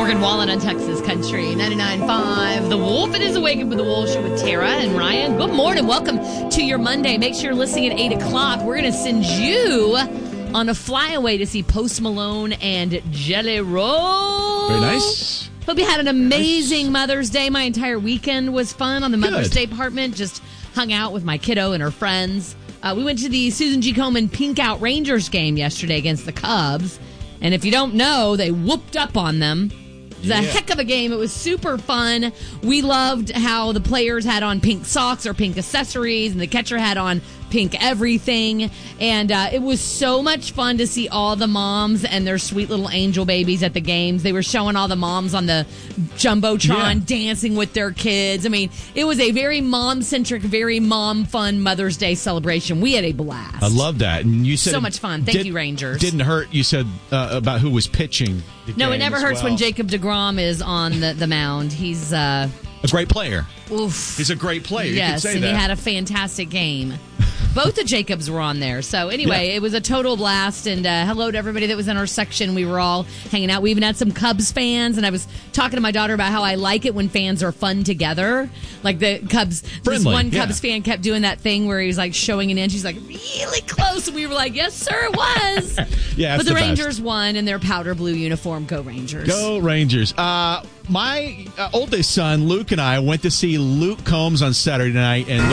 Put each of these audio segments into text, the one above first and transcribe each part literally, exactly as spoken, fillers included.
Morgan Wallen on Texas Country ninety-nine point five. The Wolf. It is Awakened with the Wolf Show with Tara and Ryan. Good morning. Welcome to your Monday. Make sure you're listening at eight o'clock. We're going to send you on a flyaway to see Post Malone and Jelly Roll. Very nice. Hope you had an amazing nice. Mother's Day. My entire weekend was fun on the Mother's Good. Day department. Just hung out with my kiddo and her friends. Uh, we went to the Susan G. Komen Pink Out Rangers game yesterday against the Cubs. And if you don't know, they whooped up on them. It was a Yeah. heck of a game. It was super fun. We loved how the players had on pink socks or pink accessories, and the catcher had on pink everything. And uh, it was so much fun to see all the moms and their sweet little angel babies at the games. They were showing all the moms on the Jumbotron Yeah. dancing with their kids. I mean, it was a very mom-centric, very mom-fun Mother's Day celebration. We had a blast. I love that. And you said So it much fun. Thank did- you, Rangers. Didn't hurt. You said uh, about who was pitching. The No, it game never as hurts well. when Jacob deGrom is on the, the mound. He's, uh, A great player. oof. He's a great player. You Yes, can say and that. he had a fantastic game. Both the Jacobs were on there. So anyway, Yeah. it was a total blast. And uh, hello to everybody that was in our section. We were all hanging out. We even had some Cubs fans. And I was talking to my daughter about how I like it when fans are fun together. Like the Cubs, this Friendly, one yeah. Cubs fan kept doing that thing where he was like showing an inch. He's like really close. And we were like, yes, sir, it was. Yeah, but it's the, the best. Rangers won in their powder blue uniform. Go Rangers. Go Rangers. Uh, my uh, oldest son, Luke, and I went to see Luke Combs on Saturday night. And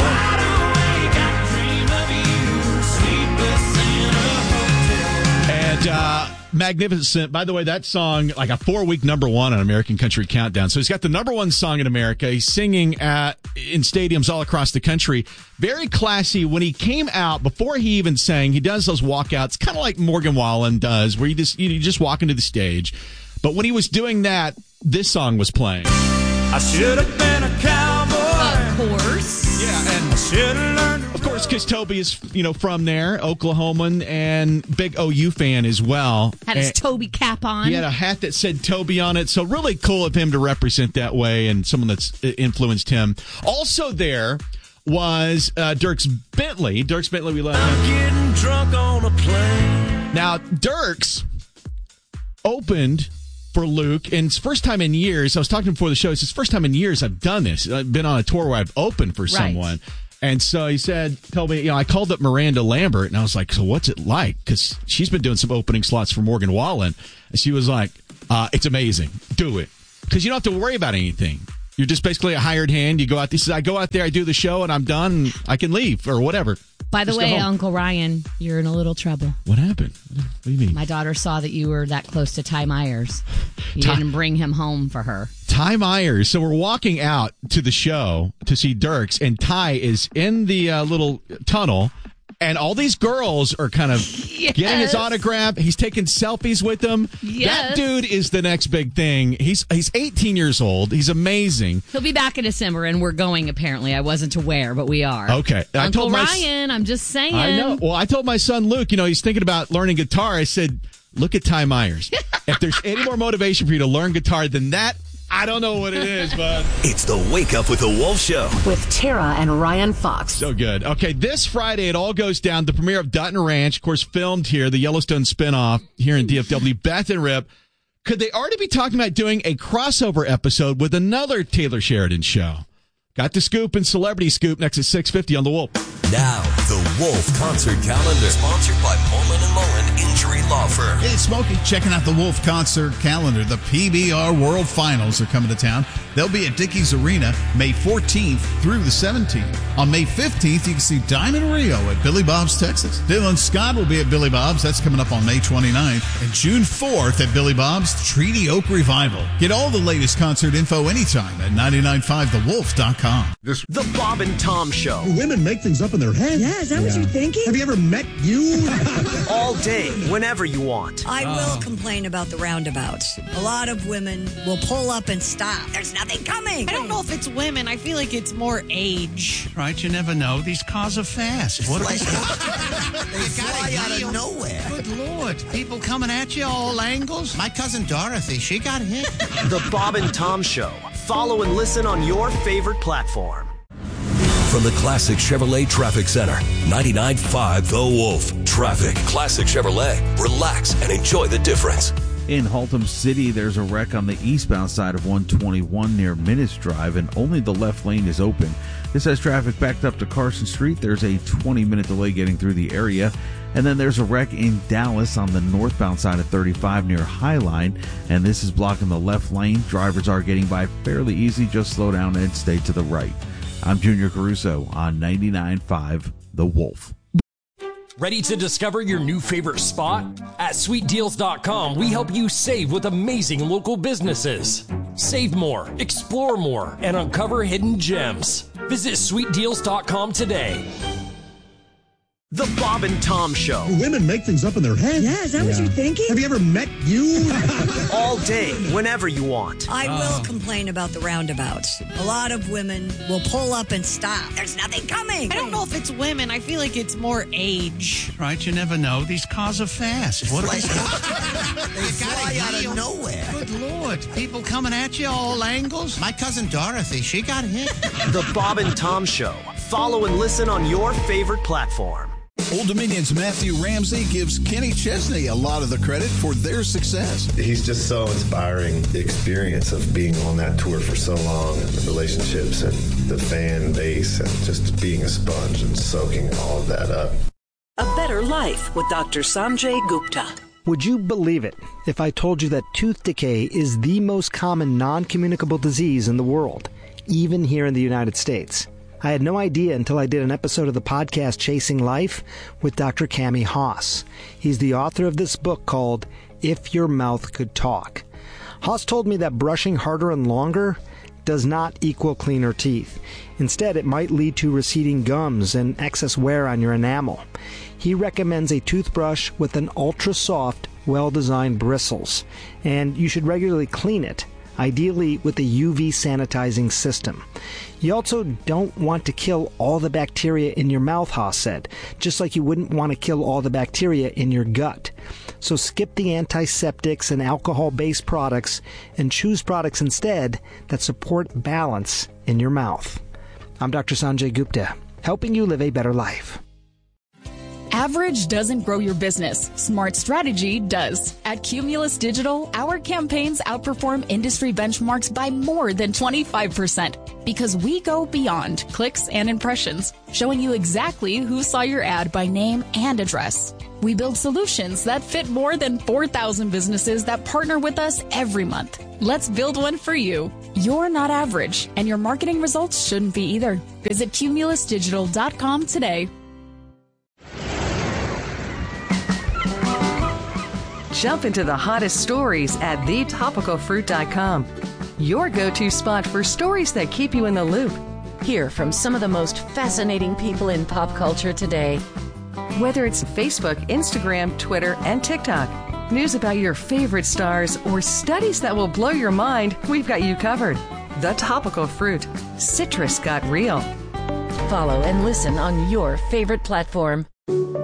And uh, magnificent. By the way, that song, like a four-week number one on American Country Countdown. So he's got the number one song in America. He's singing at in stadiums all across the country. Very classy. When he came out, before he even sang, he does those walkouts, kind of like Morgan Wallen does, where you just you just walk into the stage. But when he was doing that, this song was playing. I should have been a cowboy. Of course. Yeah, and I should have learned. of course, because Toby is, you know, from there, Oklahoman, and big O U fan as well. Had his And Toby cap on. he had a hat that said Toby on it, so really cool of him to represent that way, and someone that's influenced him. Also there was uh, Dierks Bentley. Dierks Bentley, we love I'm him. getting drunk on a plane. Now, Dierks opened for Luke, and it's first time in years. I was talking before the show. It's his first time in years I've done this. I've been on a tour where I've opened for someone. And so he said, told me, you know, I called up Miranda Lambert, and I was like, so what's it like? Because she's been doing some opening slots for Morgan Wallen. And she was like, uh, it's amazing. Do it. Because you don't have to worry about anything. You're just basically a hired hand. You go out there. He says, I go out there, I do the show, and I'm done. And I can leave or whatever. By the Just go way, home. Uncle Ryan, you're in a little trouble. What happened? What do you mean? My daughter saw that you were that close to Ty Myers. You Ty- didn't bring him home for her. Ty Myers. So we're walking out to the show to see Dierks, and Ty is in the uh, little tunnel, and all these girls are kind of getting his Yes. autograph. He's taking selfies with them. Yes. That dude is the next big thing. He's he's eighteen years old. He's amazing. He'll be back in December, and we're going, apparently. I wasn't aware, but we are. Okay. I Uncle told my s- Ryan, I'm just saying. I know. Well, I told my son Luke, you know, he's thinking about learning guitar. I said, look at Ty Myers. If there's any more motivation for you to learn guitar than that, I don't know what it is, but It's the Wake Up with the Wolf Show. With Tara and Ryan Fox. so good. Okay, this Friday it all goes down. The premiere of Dutton Ranch, of course, filmed here, the Yellowstone spinoff here in D F W. Beth and Rip, could they already be talking about doing a crossover episode with another Taylor Sheridan show? Got the scoop and celebrity scoop next at six fifty on The Wolf. Now, the Wolf Concert Calendar. Sponsored by Mullen and Mullen Injury Law Firm. Hey, it's Smokey. Checking out the Wolf Concert Calendar. The P B R World Finals are coming to town. They'll be at Dickies Arena May fourteenth through the seventeenth. On May fifteenth, you can see Diamond Rio at Billy Bob's, Texas. Dylan Scott will be at Billy Bob's. That's coming up on May twenty-ninth. And June fourth at Billy Bob's, Treaty Oak Revival. Get all the latest concert info anytime at nine nine five the wolf dot com. The Bob and Tom Show. Women make things up in their head. Yeah, is that what you're thinking? Have you ever met you? All day, whenever you want. I will complain about the roundabouts. A lot of women will pull up and stop. There's nothing coming. I don't know if it's women. I feel like it's more age. Right, you never know. These cars are fast. What They fly out of nowhere. Good Lord. People coming at you all angles. My cousin Dorothy, she got hit. The Bob and Tom Show. Follow and listen on your favorite platform. From the Classic Chevrolet Traffic Center, ninety-nine point five The Wolf. Traffic. Classic Chevrolet. Relax and enjoy the difference. In Haltom City, there's a wreck on the eastbound side of one twenty-one near Minutes Drive, and only the left lane is open. This has traffic backed up to Carson Street. There's a twenty-minute delay getting through the area. And then there's a wreck in Dallas on the northbound side of thirty-five near Highline, and this is blocking the left lane. Drivers are getting by fairly easy. Just slow down and stay to the right. I'm Junior Caruso on ninety-nine point five The Wolf. Ready to discover your new favorite spot? At sweet deals dot com, we help you save with amazing local businesses. Save more, explore more, and uncover hidden gems. Visit sweet deals dot com today. The Bob and Tom Show. Women make things up in their head. Yeah, is that yeah. what you're thinking? Have you ever met you? All day, whenever you want. I will complain about the roundabouts. A lot of women will pull up and stop. There's nothing coming. I don't know if it's women. I feel like it's more age. Right, you never know. These cars are fast. What They fly out of nowhere. Good Lord. People coming at you all angles. My cousin Dorothy, she got hit. The Bob and Tom Show. Follow and listen on your favorite platform. Old Dominion's Matthew Ramsey gives Kenny Chesney a lot of the credit for their success. He's just so inspiring, the experience of being on that tour for so long, and the relationships and the fan base, and just being a sponge and soaking all of that up. A Better Life with Doctor Sanjay Gupta. Would you believe it if I told you that tooth decay is the most common non-communicable disease in the world, even here in the United States? I had no idea until I did an episode of the podcast Chasing Life with Doctor Cami Haas. He's the author of this book called If Your Mouth Could Talk. Haas told me that brushing harder and longer does not equal cleaner teeth. Instead, it might lead to receding gums and excess wear on your enamel. He recommends a toothbrush with an ultra-soft, well-designed bristles, and you should regularly clean it, ideally with a U V sanitizing system. You also don't want to kill all the bacteria in your mouth, Haas said, just like you wouldn't want to kill all the bacteria in your gut. So skip the antiseptics and alcohol-based products and choose products instead that support balance in your mouth. I'm Doctor Sanjay Gupta, helping you live a better life. Average doesn't grow your business. Smart strategy does. At Cumulus Digital, our campaigns outperform industry benchmarks by more than twenty-five percent because we go beyond clicks and impressions, showing you exactly who saw your ad by name and address. We build solutions that fit more than four thousand businesses that partner with us every month. Let's build one for you. You're not average, and your marketing results shouldn't be either. Visit cumulus digital dot com today. Jump into the hottest stories at the topical fruit dot com. Your go-to spot for stories that keep you in the loop. Hear from some of the most fascinating people in pop culture today. Whether it's Facebook, Instagram, Twitter, and TikTok, news about your favorite stars, or studies that will blow your mind, we've got you covered. The Topical Fruit. Citrus got real. Follow and listen on your favorite platform.